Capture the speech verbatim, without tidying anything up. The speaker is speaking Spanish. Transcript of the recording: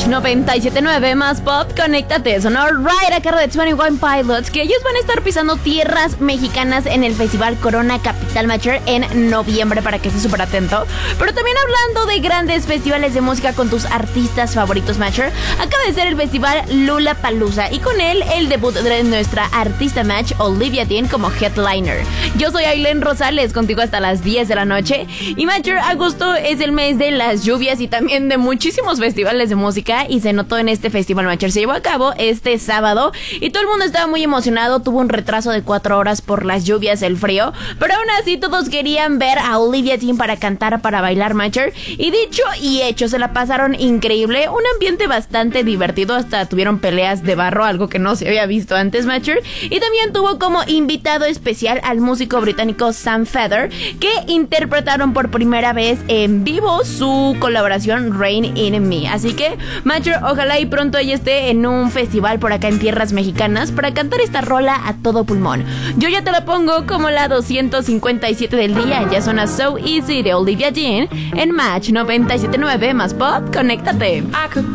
Match noventa y siete punto nueve más pop, conéctate. Son Alright a cargo de veintiuno Pilots, que ellos van a estar pisando tierras mexicanas en el Festival Corona Capital Matcher en noviembre, para que estés súper atento. Pero también hablando de grandes festivales de música con tus artistas favoritos Matcher, acaba de ser el festival Lollapalooza, y con él el debut de nuestra artista Match, Olivia Dean, como headliner. Yo soy Aileen Rosales, contigo hasta las diez de la noche. Y Matcher, agosto es el mes de las lluvias y también de muchísimos festivales de música, y se notó en este festival Matcher. Se llevó a cabo este sábado y todo el mundo estaba muy emocionado. Tuvo un retraso de cuatro horas por las lluvias, el frío, pero aún así todos querían ver a Olivia Dean para cantar, para bailar Matcher, y dicho y hecho, se la pasaron increíble. Un ambiente bastante divertido, hasta tuvieron peleas de barro, algo que no se había visto antes Matcher, y también tuvo como invitado especial al músico británico Sam Feder, que interpretaron por primera vez en vivo su colaboración Rain in Me. Así que Matcher, ojalá y pronto ella esté en un festival por acá en tierras mexicanas para cantar esta rola a todo pulmón. Yo ya te la pongo como la doscientos cincuenta y siete del día. Ya suena So Easy de Olivia Dean en Match noventa y siete punto nueve más pop, conéctate.